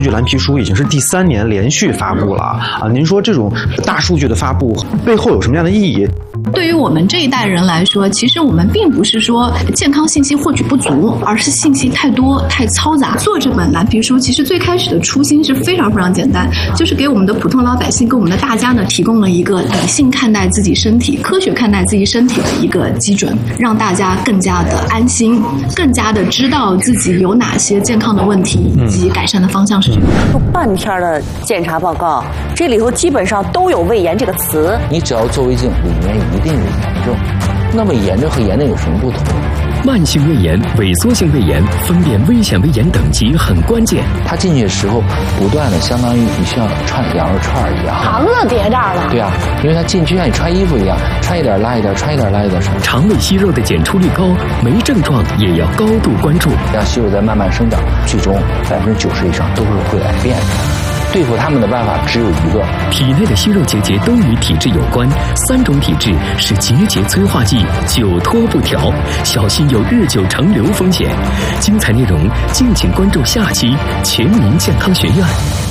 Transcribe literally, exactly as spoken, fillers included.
数据蓝皮书已经是第三年连续发布了啊！您说这种大数据的发布背后有什么样的意义？ 对于我们这一代人来说，其实我们并不是说健康信息获取不足，而是信息太多太嘈杂。做这本蓝皮书，其实最开始的初心是非常非常简单，就是给我们的普通老百姓，给我们的大家呢，提供了一个理性看待自己身体、科学看待自己身体的一个基准，让大家更加的安心，更加的知道自己有哪些健康的问题以及改善的方向是什么。 就半篇的检查报告，这里头基本上都有胃炎这个词。 你只要做胃镜，里面一定有炎症。那么炎症和炎症有什么不同？ 慢性胃炎、萎缩性胃炎，分辨危险胃炎等级很关键。 它进去的时候，不断的相当于你像串羊肉串一样， 肠子叠这儿了。 对啊，因为它进去像你穿衣服一样，穿一点拉一点，穿一点拉一点。 肠胃息肉的检出率高，没症状也要高度关注。 让息肉在慢慢生长，最终百分之九十以上都是会癌变的。对付他们的办法只有一个， 体内的息肉结节都与体质有关，三种体质是结节催化剂，久拖不调，小心有日久成瘤风险。精彩内容敬请关注下期全民健康学院。